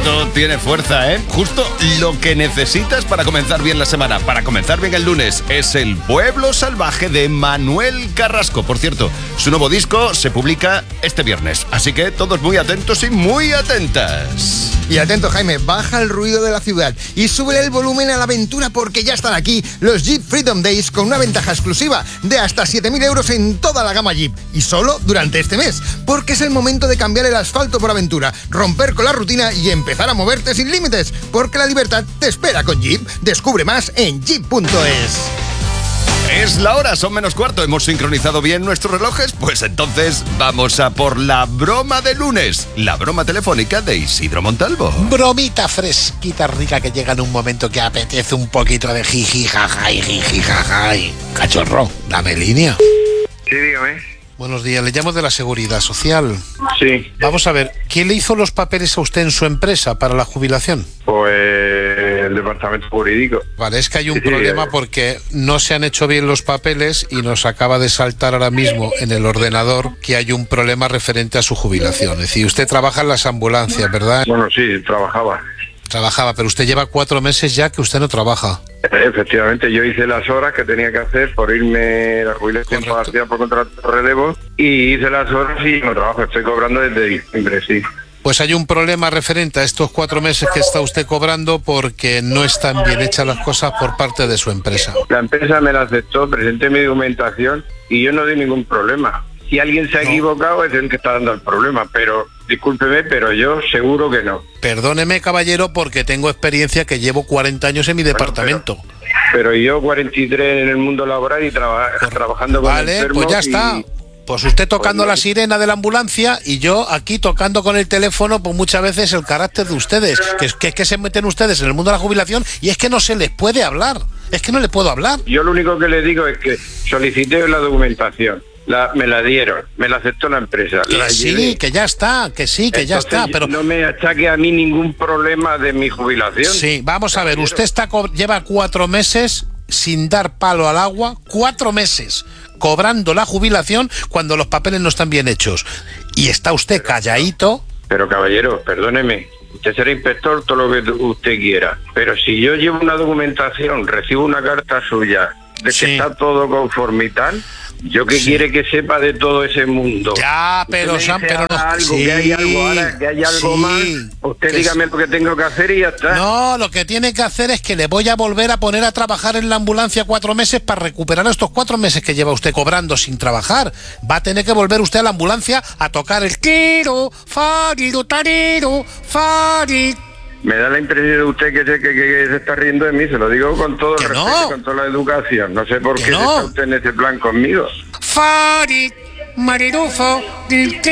Esto tiene fuerza, ¿eh? Justo lo que necesitas para comenzar bien la semana, para comenzar bien el lunes. Es El Pueblo Salvaje de Manuel Carrasco. Por cierto, su nuevo disco se publica este viernes. Así que todos muy atentos y muy atentas. Y atento, Jaime, baja el ruido de la ciudad y súbele el volumen a la aventura porque ya están aquí los Jeep Freedom Days con una ventaja exclusiva de hasta 7.000 euros en toda la gama Jeep. Y solo durante este mes, porque es el momento de cambiar el asfalto por aventura, romper con la rutina y empezar a moverte sin límites, porque la libertad te espera con Jeep. Descubre más en jeep.es. Es la hora, son menos cuarto. ¿Hemos sincronizado bien nuestros relojes? Pues entonces vamos a por la broma de lunes. La broma telefónica de Isidro Montalvo. Bromita fresquita, rica, que llega en un momento que apetece un poquito de jiji, jajay, jiji, jajay. Cachorro, dame línea. Sí, dígame. Buenos días, le llamo de la Seguridad Social. Sí. Vamos a ver, ¿quién le hizo los papeles a usted en su empresa para la jubilación? Pues el departamento jurídico. Vale, es que hay un Sí, problema porque no se han hecho bien los papeles y nos acaba de saltar ahora mismo en el ordenador que hay un problema referente a su jubilación. Es decir, usted trabaja en las ambulancias, ¿verdad? Bueno, sí, trabajaba. Trabajaba, pero usted lleva 4 meses ya que usted no trabaja. Efectivamente, yo hice las horas que tenía que hacer por irme a la jubilación parcial por contrato de relevo y hice las horas y no trabajo. Estoy cobrando desde diciembre, sí. Pues hay un problema referente a estos 4 meses que está usted cobrando porque no están bien hechas las cosas por parte de su empresa. La empresa me la aceptó, presenté mi documentación y yo no di ningún problema. Si alguien se ha equivocado es el que está dando el problema, pero discúlpeme, pero yo seguro que no. Perdóneme, caballero, porque tengo experiencia que llevo 40 años en mi departamento. Pero yo 43 en el mundo laboral y trabajando con Vale, enfermos. pues ya está. Pues usted tocando la sirena de la ambulancia y yo aquí tocando con el teléfono, pues muchas veces el carácter de ustedes, que es que se meten ustedes en el mundo de la jubilación y es que no se les puede hablar. Es que no le puedo hablar. Yo lo único que le digo es que solicité la documentación. Me la dieron, me la aceptó la empresa. Sí, que ya está, que sí, que entonces, ya está, pero no me achaque a mí ningún problema de mi jubilación. sí, vamos a ver, usted lleva 4 meses sin dar palo al agua, 4 meses cobrando la jubilación cuando los papeles no están bien hechos y está usted calladito. Pero caballero, perdóneme, usted será inspector todo lo que usted quiera, pero si yo llevo una documentación, recibo una carta suya de que está todo conforme y tal, ¿yo qué quiere que sepa de todo ese mundo? Ya, pero algo, que hay algo, ahora que hay algo mal, usted dígame lo que tengo que hacer y ya está. No, lo que tiene que hacer es que le voy a volver a poner a trabajar en la ambulancia 4 meses para recuperar estos 4 meses que lleva usted cobrando sin trabajar. Va a tener que volver usted a la ambulancia a tocar el tiro, farido, tariro, farid. Me da la impresión de usted que se está riendo de mí, se lo digo con todo el respeto, con toda la educación. No sé por qué está usted en ese plan conmigo. Farid, marirufo,